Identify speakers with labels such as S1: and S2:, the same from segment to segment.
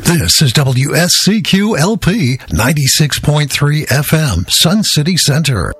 S1: This is WSCQ-LP 96.3 FM, Sun City Center.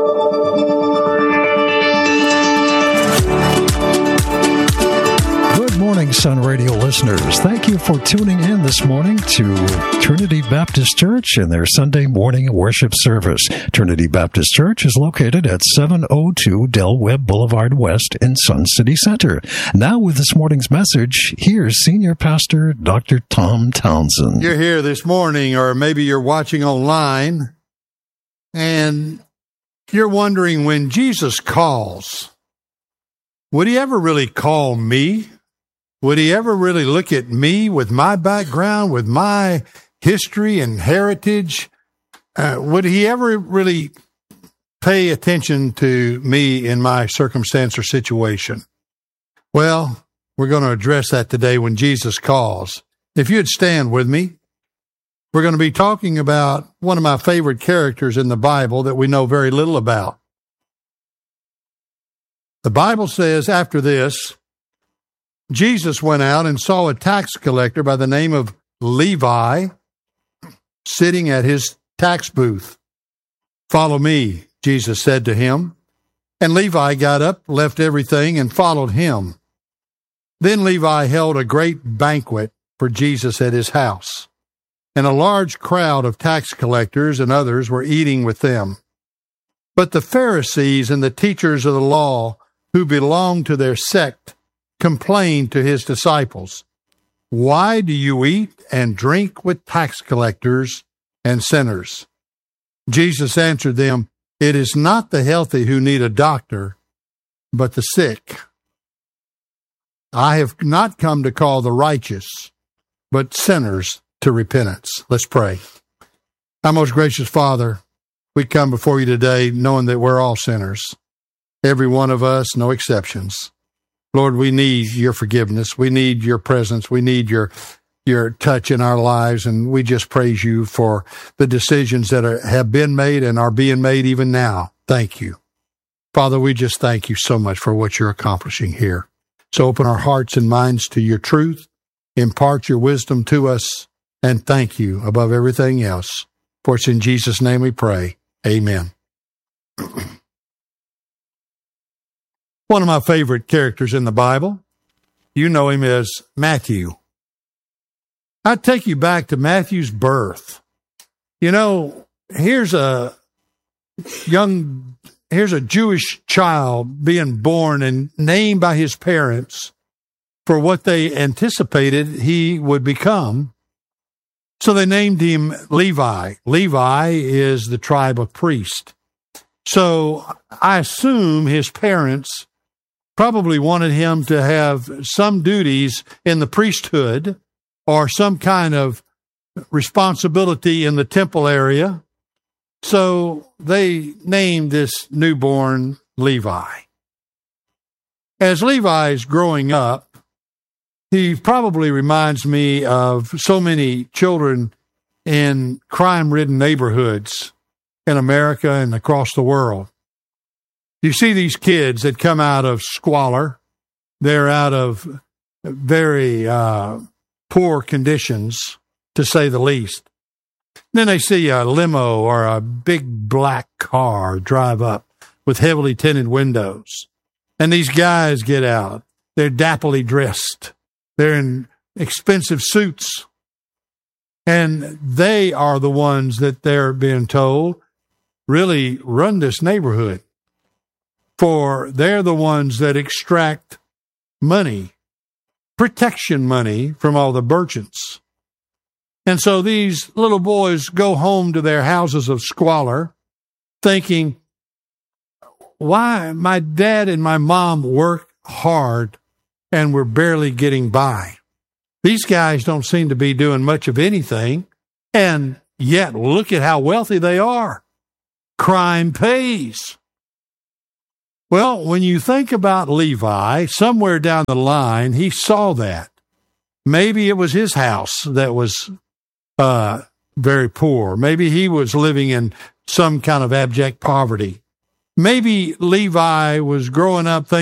S1: Good morning, Sun Radio listeners. Thank you for tuning in this morning to Trinity Baptist Church and their Sunday morning worship service. Trinity Baptist Church is located at 702 Del Webb Boulevard West in Sun City Center. Now with this morning's message, here's Senior Pastor Dr. Tom Townsend.
S2: You're here this morning, or maybe you're watching online, and you're wondering, when Jesus calls, would he ever really call me? Would he ever really look at me with my background, with my history and heritage? Would he ever really pay attention to me in my circumstance or situation? Well, we're going to address that today when Jesus calls. If you'd stand with me, we're going to be talking about one of my favorite characters in the Bible that we know very little about. The Bible says, after this, Jesus went out and saw a tax collector by the name of Levi sitting at his tax booth. "Follow me," Jesus said to him. And Levi got up, left everything, and followed him. Then Levi held a great banquet for Jesus at his house, and a large crowd of tax collectors and others were eating with them. But the Pharisees and the teachers of the law, who belonged to their sect, complained to his disciples, "Why do you eat and drink with tax collectors and sinners?" Jesus answered them, "It is not the healthy who need a doctor, but the sick. I have not come to call the righteous, but sinners to repentance." Let's pray. Our most gracious Father, we come before you today knowing that we're all sinners. Every one of us, no exceptions. Lord, we need your forgiveness. We need your presence. We need your touch in our lives, and we just praise you for the decisions that have been made and are being made even now. Thank you. Father, we just thank you so much for what you're accomplishing here. So open our hearts and minds to your truth, impart your wisdom to us, and thank you above everything else. For it's in Jesus' name we pray. Amen. One of my favorite characters in the Bible, you know him as Matthew. I'd take you back to Matthew's birth. You know, here's a Jewish child being born and named by his parents for what they anticipated he would become. So they named him Levi. Levi is the tribe of priest. So I assume his parents probably wanted him to have some duties in the priesthood or some kind of responsibility in the temple area. So they named this newborn Levi. As Levi is growing up, he probably reminds me of so many children in crime-ridden neighborhoods in America and across the world. You see these kids that come out of squalor. They're out of very poor conditions, to say the least. Then they see a limo or a big black car drive up with heavily tinted windows. And these guys get out. They're dapperly dressed. They're in expensive suits. And they are the ones that they're being told really run this neighborhood. For they're the ones that extract money, protection money from all the merchants. And so these little boys go home to their houses of squalor thinking, why my dad and my mom work hard and we're barely getting by. These guys don't seem to be doing much of anything, and yet look at how wealthy they are. Crime pays. Well, when you think about Levi, somewhere down the line, he saw that. Maybe it was his house that was very poor. Maybe he was living in some kind of abject poverty. Maybe Levi was growing up thinking,